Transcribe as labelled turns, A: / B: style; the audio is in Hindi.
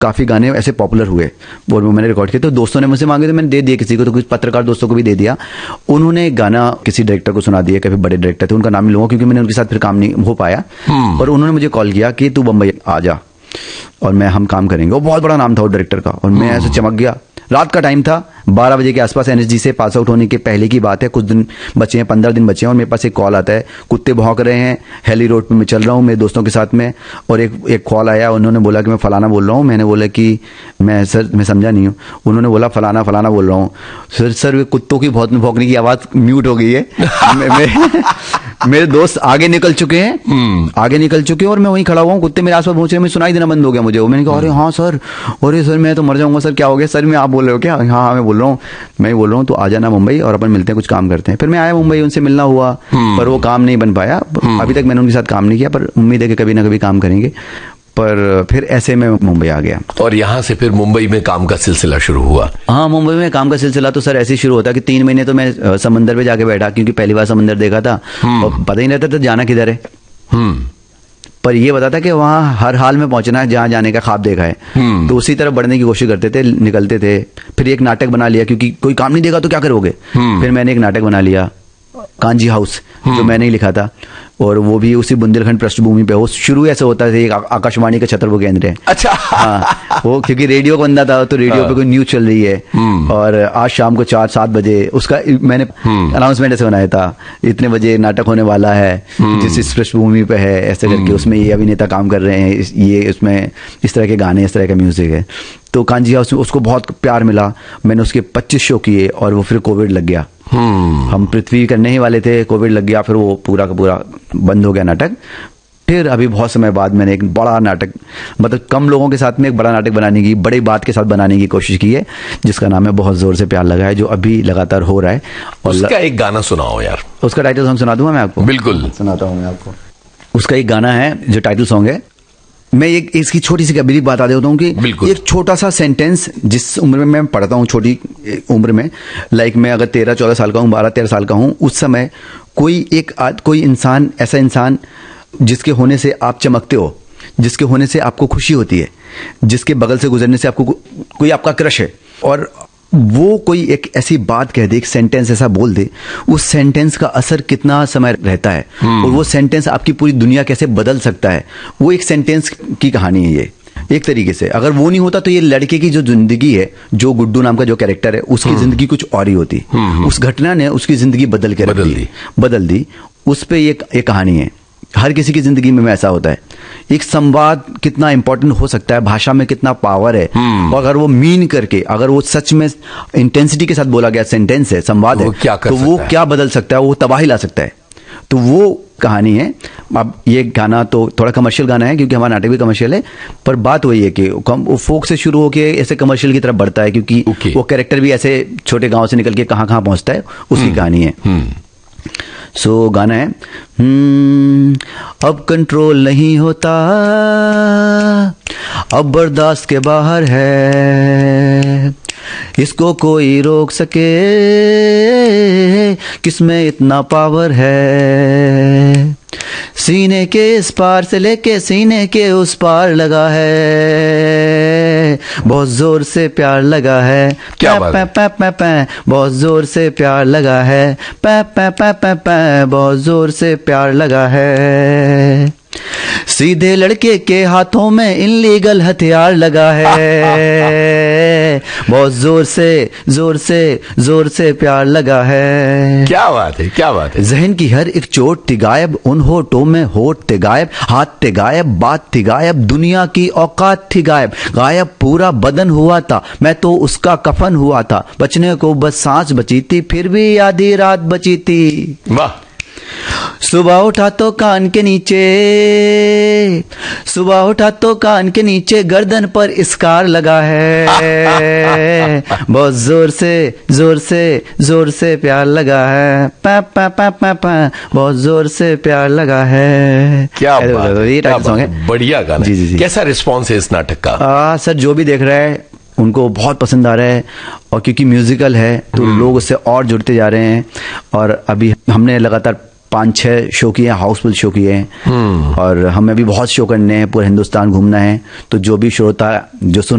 A: काफ़ी गाने ऐसे पॉपुलर हुए और वो मैंने रिकॉर्ड किए। तो दोस्तों ने मुझसे मांगे तो मैंने दे दिए, किसी को तो कुछ पत्रकार दोस्तों को भी दे दिया। उन्होंने गाना किसी डायरेक्टर को सुना दिया, काफ़ी बड़े डायरेक्टर थे, उनका नाम नहीं लूँगा क्योंकि मैंने उनके साथ फिर काम नहीं हो पाया। और उन्होंने मुझे कॉल किया कि तू बम्बई आ जा और हम काम करेंगे। वो बहुत बड़ा नाम था वो डायरेक्टर का, और मैं ऐसे चमक गया। रात का टाइम था, 12 बजे के आसपास एनएसजी से पास आउट होने के पहले की बात है, कुछ दिन बचे हैं, 15 दिन बचे हैं, और मेरे पास एक कॉल आता है, कुत्ते भौंक रहे हैं, हेली रोड पे मैं चल रहा हूँ मेरे दोस्तों के साथ में, और एक कॉल आया, उन्होंने बोला कि मैं फलाना बोल रहा हूँ। मैंने बोला कि मैं समझा नहीं हूँ। उन्होंने बोला फलाना फलाना बोल रहा हूँ। सर कुत्तों की भौंकने की आवाज़ म्यूट हो गई है। मेरे दोस्त आगे निकल चुके हैं और मैं वहीं खड़ा हुआ हूँ, कुत्ते मेरे आसपास पहुंचे, मैं सुनाई देना बंद हो गया मुझे। मैंने कहा अरे हाँ सर, अरे सर मैं तो मर जाऊंगा सर, क्या हो गया सर? मैं आप बोल रहे हो क्या? हाँ मैं बोल रहा हूँ, तो आ जाना मुंबई और अपन मिलते हैं, कुछ काम करते हैं। फिर मैं आया मुंबई, उनसे मिलना हुआ, पर वो काम नहीं बन पाया। अभी तक मैंने उनके साथ काम नहीं किया, पर उम्मीद है कि कभी ना कभी काम करेंगे। पर फिर ऐसे में मुंबई आ गया,
B: और यहाँ से फिर मुंबई में काम का सिलसिला शुरू हुआ।
A: हाँ, मुंबई में काम का सिलसिला तो सर ऐसे ही शुरू होता कि 3 महीने तो मैं समंदर पे जाके बैठा, क्योंकि पहली बार समंदर देखा था और पता ही नहीं रहता था जाना किधर है। पर ये बताता कि वहाँ हर हाल में पहुंचना है, जहाँ जाने का ख्वाब देखा है। तो उसी तरफ बढ़ने की कोशिश करते थे, निकलते थे। फिर एक नाटक बना लिया, क्योंकि कोई काम नहीं देगा तो क्या करोगे। फिर मैंने एक नाटक बना लिया, कांजी हाउस, जो मैंने ही लिखा था, और वो भी उसी बुंदेलखंड पृष्ठभूमि पे। वो शुरू ऐसे होता था, एक आकाशवाणी का छतरपुर केंद्र है।
B: अच्छा।
A: हाँ, वो क्योंकि रेडियो का बंदा था, तो रेडियो पे कोई न्यूज चल रही है, और आज शाम को 4-7 बजे उसका मैंने अनाउंसमेंट ऐसे बनाया था, इतने बजे नाटक होने वाला है, जिस पृष्ठभूमि पे है, ऐसे करके उसमें ये अभिनेता काम कर रहे हैं, ये उसमें इस तरह के गाने, इस तरह का म्यूजिक है। तो कांजी हाउस उसको बहुत प्यार मिला। मैंने उसके 25 शो किए, और वो फिर कोविड लग गया। हम पृथ्वी करने ही वाले थे, कोविड लग गया, फिर वो पूरा का पूरा बंद हो गया नाटक। फिर अभी बहुत समय बाद मैंने एक बड़ा नाटक, मतलब कम लोगों के साथ में एक बड़ा नाटक बनाने की, बड़ी बात के साथ बनाने की कोशिश की है, जिसका नाम है बहुत जोर से प्यार लगा है, जो अभी लगातार हो रहा है। और
B: उसका एक गाना सुनाओ यार।
A: उसका टाइटल सॉन्ग सुना दूंगा मैं आपको?
B: बिल्कुल
A: सुनाता हूँ मैं आपको। उसका एक गाना है जो टाइटल सॉन्ग है। मैं एक इसकी छोटी सी कबीरी बात देता हूँ कि एक छोटा सा सेंटेंस, जिस उम्र में मैं पढ़ता हूँ, छोटी उम्र में, लाइक मैं अगर 13-14 साल का हूँ, 12-13 साल का हूँ, उस समय कोई इंसान, ऐसा इंसान जिसके होने से आप चमकते हो, जिसके होने से आपको खुशी होती है, जिसके बगल से गुजरने से आपको कोई आपका क्रश है, और वो कोई एक ऐसी बात कह दे, एक सेंटेंस ऐसा बोल दे, उस सेंटेंस का असर कितना समय रहता है, और वो सेंटेंस आपकी पूरी दुनिया कैसे बदल सकता है, वो एक सेंटेंस की कहानी है ये। एक तरीके से अगर वो नहीं होता तो ये लड़के की जो जिंदगी है, जो गुड्डू नाम का जो कैरेक्टर है, उसकी जिंदगी कुछ और ही होती। उस घटना ने उसकी जिंदगी बदल दी। उस पे ये कहानी है। हर किसी की जिंदगी में ऐसा होता है। एक संवाद कितना इंपॉर्टेंट हो सकता है, भाषा में कितना पावर है, और अगर वो मीन करके, अगर वो सच में इंटेंसिटी के साथ बोला गया सेंटेंस है, संवाद है, तो वो क्या बदल सकता है, वो तबाही ला सकता है। तो वो कहानी है। अब ये गाना तो थोड़ा कमर्शियल गाना है, क्योंकि हमारा नाटक भी कमर्शियल है, पर बात वही है कि वो फोक से शुरू होके ऐसे कमर्शियल की तरफ बढ़ता है, क्योंकि वो कैरेक्टर भी ऐसे छोटे गांव से निकल के कहां पहुंचता है, उसकी कहानी है। सो गाना है, अब कंट्रोल नहीं होता, अब बर्दाश्त के बाहर है, इसको कोई रोक सके, किसमें इतना पावर है, सीने के इस पार से लेके सीने के उस पार लगा है, बहुत जोर से प्यार लगा है,
B: क्या बात है?
A: बहुत जोर से प्यार लगा है, बहुत जोर से प्यार लगा है, सीधे लड़के के हाथों में इनलीगल हथियार लगा है, बहुत जोर से प्यार लगा है।
B: क्या बात है, क्या बात है।
A: जहन की हर एक चोट थी गायब, उन होठों में होठ थे गायब, हाथ थे गायब, बात थी गायब, दुनिया की औकात थी गायब, पूरा बदन हुआ था, मैं तो उसका कफन हुआ था, बचने को बस सांस बची थी, फिर भी आधी रात बची थी।
B: वाह।
A: सुबह उठा तो कान के नीचे गर्दन पर स्कार लगा है, बहुत जोर से प्यार लगा है, बहुत जोर से प्यार लगा है।
B: क्या बात है,
A: ये टाइटल सॉन्ग है।
B: बढ़िया गाना।
A: जी।
B: कैसा रिस्पॉन्स है इस नाटक का?
A: सर जो भी देख रहा है उनको बहुत पसंद आ रहा है, और क्योंकि म्यूजिकल है तो लोग उससे और जुड़ते जा रहे हैं, और अभी हमने लगातार 5-6 शो किए, हाउसफुल शो किए हैं, और हमें भी बहुत शो करने हैं, पूरा हिंदुस्तान घूमना है। तो जो भी शो होता है, जो